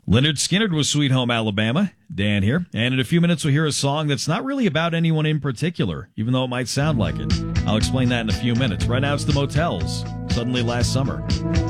Lynyrd Skynyrd was Sweet Home Alabama. Dan here. And in a few minutes, we'll hear a song that's not really about anyone in particular, even though it might sound like it. I'll explain that in a few minutes. Right now, it's the Motels. Suddenly Last Summer.